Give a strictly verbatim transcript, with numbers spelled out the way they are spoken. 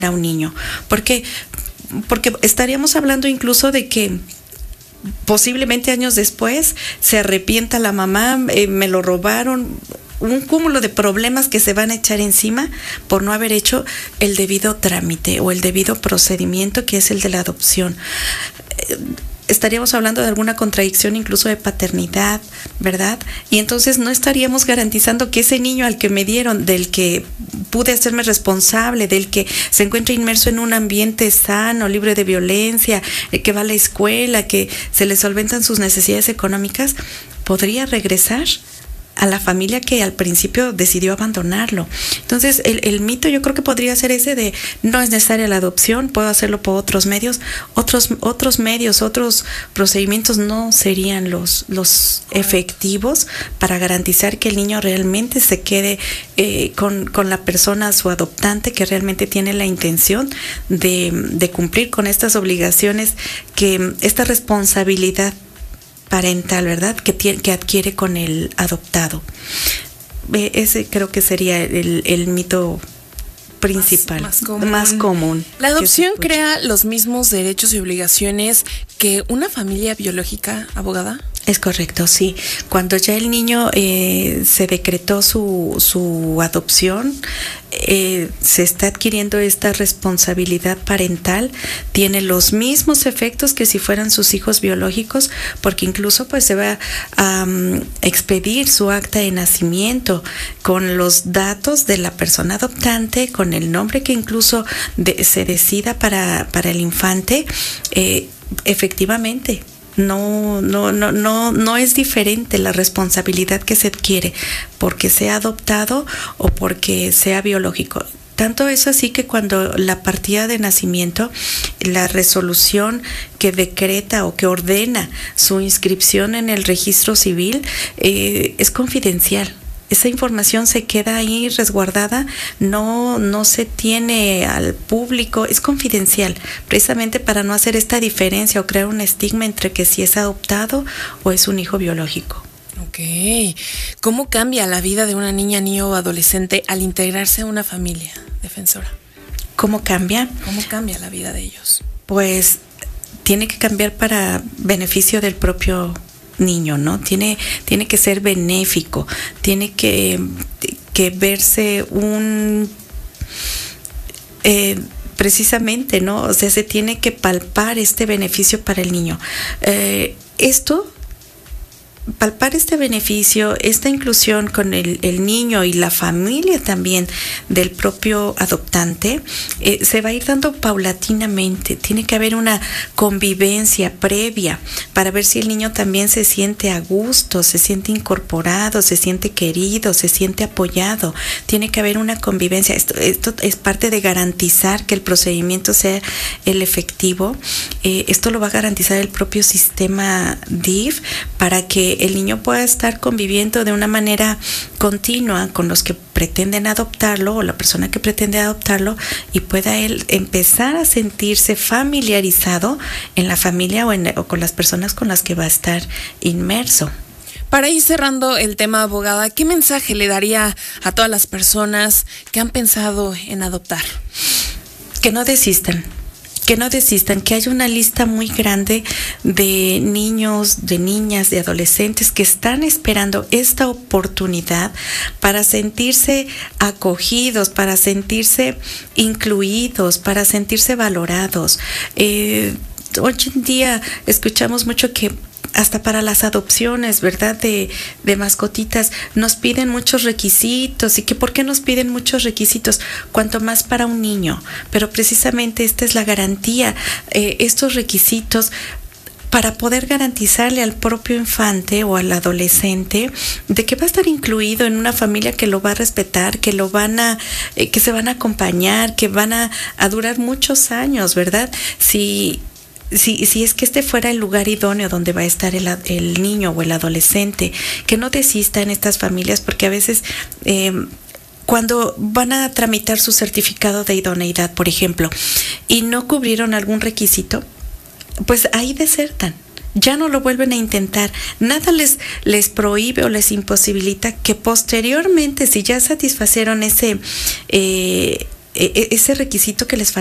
a un niño. ¿Por qué? Porque estaríamos hablando incluso de que posiblemente años después se arrepienta la mamá, eh, me lo robaron, un cúmulo de problemas que se van a echar encima por no haber hecho el debido trámite o el debido procedimiento que es el de la adopción. Eh, estaríamos hablando de alguna contradicción incluso de paternidad, ¿verdad? Y entonces no estaríamos garantizando que ese niño al que me dieron, del que pude hacerme responsable, del que se encuentra inmerso en un ambiente sano, libre de violencia, eh, que va a la escuela, que se le solventan sus necesidades económicas, podría regresar a la familia que al principio decidió abandonarlo. Entonces, el, el mito yo creo que podría ser ese de no es necesaria la adopción, puedo hacerlo por otros medios, otros otros medios, otros procedimientos no serían los, los efectivos para garantizar que el niño realmente se quede eh, con, con la persona, su adoptante, que realmente tiene la intención de, de cumplir con estas obligaciones, que esta responsabilidad parental, ¿verdad?, que, tiene, que adquiere con el adoptado. Eh, ese creo que sería el, el mito principal, más, más, común. más común. La adopción crea los mismos derechos y obligaciones que una familia biológica, abogada. Es correcto, sí. Cuando ya el niño eh, se decretó su, su adopción, eh, se está adquiriendo esta responsabilidad parental, tiene los mismos efectos que si fueran sus hijos biológicos, porque incluso pues se va a um, expedir su acta de nacimiento con los datos de la persona adoptante, con el nombre que incluso de, se decida para, para el infante, eh, efectivamente. No, no, no, no, no es diferente la responsabilidad que se adquiere porque sea adoptado o porque sea biológico. Tanto es así que cuando la partida de nacimiento, la resolución que decreta o que ordena su inscripción en el registro civil eh, es confidencial. Esa información se queda ahí resguardada, no, no se tiene al público, es confidencial, precisamente para no hacer esta diferencia o crear un estigma entre que si es adoptado o es un hijo biológico. Ok. ¿Cómo cambia la vida de una niña, niño o adolescente al integrarse a una familia, defensora? ¿Cómo cambia? ¿Cómo cambia la vida de ellos? Pues tiene que cambiar para beneficio del propio niño, ¿no? Tiene, tiene que ser benéfico, tiene que, que verse un eh, precisamente, ¿no? O sea, se tiene que palpar este beneficio para el niño. Eh, esto palpar este beneficio, esta inclusión con el, el niño y la familia también del propio adoptante, eh, se va a ir dando paulatinamente. Tiene que haber una convivencia previa para ver si el niño también se siente a gusto, se siente incorporado, se siente querido, se siente apoyado. Tiene que haber una convivencia. Esto, esto es parte de garantizar que el procedimiento sea el efectivo. Eh, esto lo va a garantizar el propio sistema D I F para que el niño pueda estar conviviendo de una manera continua con los que pretenden adoptarlo o la persona que pretende adoptarlo y pueda él empezar a sentirse familiarizado en la familia o, en, o con las personas con las que va a estar inmerso. Para ir cerrando el tema, abogada, ¿qué mensaje le daría a todas las personas que han pensado en adoptar? Que no desistan. Que no desistan, que hay una lista muy grande de niños, de niñas, de adolescentes que están esperando esta oportunidad para sentirse acogidos, para sentirse incluidos, para sentirse valorados. Eh, hoy en día escuchamos mucho que hasta para las adopciones, ¿verdad?, de, de mascotitas, nos piden muchos requisitos. ¿Y que por qué nos piden muchos requisitos? Cuanto más para un niño. Pero precisamente esta es la garantía, eh, estos requisitos para poder garantizarle al propio infante o al adolescente de que va a estar incluido en una familia que lo va a respetar, que lo van a, eh, que se van a acompañar, que van a, a durar muchos años, ¿verdad? Si Si, si es que este fuera el lugar idóneo donde va a estar el, el niño o el adolescente, que no desista en estas familias, porque a veces eh, cuando van a tramitar su certificado de idoneidad, por ejemplo, y no cubrieron algún requisito, pues ahí desertan. Ya no lo vuelven a intentar. Nada les, les prohíbe o les imposibilita que posteriormente, si ya satisfacieron ese... Eh, eh, ese requisito que les